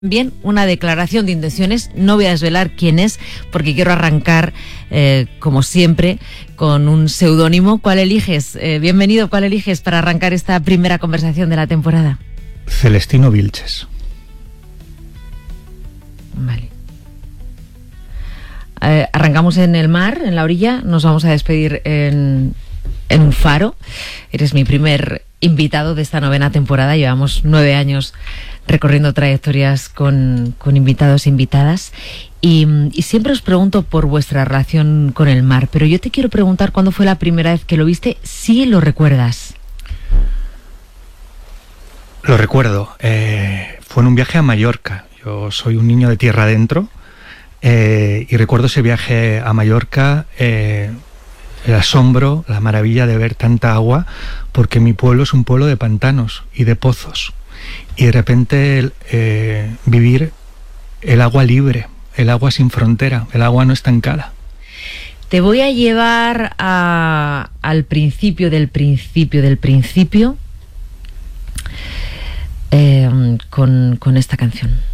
Bien, una declaración de intenciones. No voy a desvelar quién es porque quiero arrancar, como siempre, con un seudónimo. ¿Cuál eliges? Bienvenido, ¿cuál eliges para arrancar esta primera conversación de la temporada? Celestino Vilches. Vale. Arrancamos en el mar, en la orilla. Nos vamos a despedir en un faro. Eres mi primer invitado de esta novena temporada. Llevamos 9 años recorriendo trayectorias con invitados e invitadas. Y siempre os pregunto por vuestra relación con el mar. Pero yo te quiero preguntar cuándo fue la primera vez que lo viste, si lo recuerdas. Lo recuerdo. Fue en un viaje a Mallorca. Yo soy un niño de tierra adentro. Y recuerdo ese viaje a Mallorca, el asombro, la maravilla de ver tanta agua, porque mi pueblo es un pueblo de pantanos y de pozos. Y de repente vivir el agua libre, el agua sin frontera, el agua no estancada. Te voy a llevar al principio del principio del principio con esta canción.